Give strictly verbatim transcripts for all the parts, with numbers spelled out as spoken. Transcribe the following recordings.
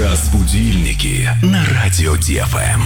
Разбудильники на радио Ди Эф Эм.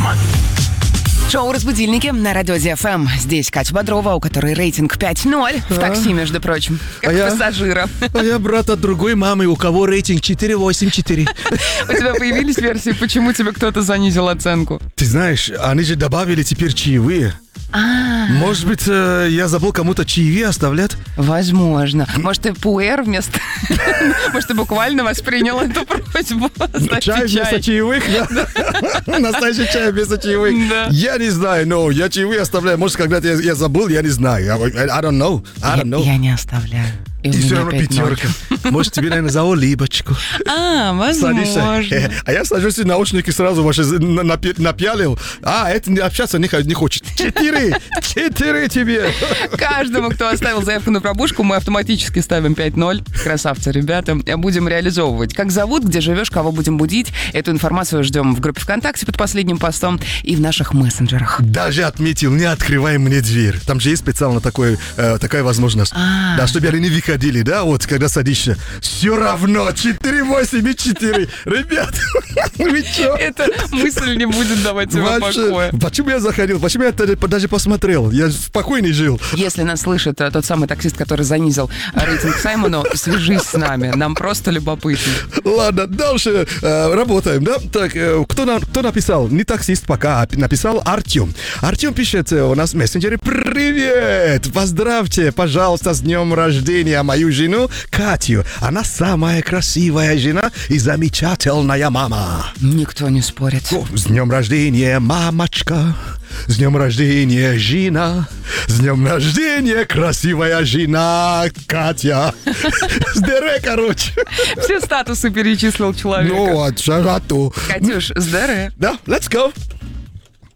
Шоу «Разбудильники» на радио Ди Эф Эм. Здесь Катя Бодрова, у которой рейтинг пять ноль. В такси, между прочим, как а пассажира. Я, а я брат от другой мамы, у кого рейтинг четыре восемь четыре. У тебя появились версии, почему тебе кто-то занизил оценку? Ты знаешь, они же добавили теперь чаевые. А, Может быть, э, я забыл кому-то чаевые оставлять? возможно. Может, ты пуэр вместо... Может, ты буквально воспринял эту просьбу? Чай вместо чаевых? Да. Настоящий чай вместо чаевых. Да. Я не знаю, но я чаевые оставляю. Может, когда-то я, я забыл, я не знаю. I, I don't know. I don't know. Я не оставляю. И, И все равно пятерка. Может, тебе, наверное, за улыбочку. А, Садишься. возможно. А я сажусь и наушники сразу ваши на- напи- напялил. А, это не общаться не, х- не хочет. Четыре! Четыре тебе! Каждому, кто оставил заявку на пробужку, мы автоматически ставим пять ноль. Красавцы, ребята. Будем реализовывать. Как зовут, где живешь, кого будем будить. Эту информацию ждем в группе ВКонтакте под последним постом и в наших мессенджерах. Даже отметил, не открывай мне дверь. Там же есть специально такой, э, такая возможность. А. Да, чтобы они не выходили, да, вот, когда садишься. Все равно, четыре восемь и четыре. Ребят, вы чё? Эта мысль не будет давать тебе Вообще, покоя. почему я заходил? Почему я даже даже посмотрел? Я спокойно жил. Если нас слышит э, тот самый таксист, который занизил э, рейтинг Саймону, свяжись с нами. Нам просто любопытно. Ладно, дальше э, работаем, да? Так, э, кто, на- кто написал? Не таксист пока, а написал Артем. Артем пишет э, у нас в мессенджере: привет! Поздравьте, пожалуйста, с днем рождения мою жену Катю. Она самая красивая жена и замечательная мама. Никто не спорит. О, с днем рождения, мамочка. С днем рождения, жена. С днем рождения, красивая жена Катя. С ДР, короче. Все статусы перечислил человек. Ну, от шагату. Катюш, с ДР. Да, let's go.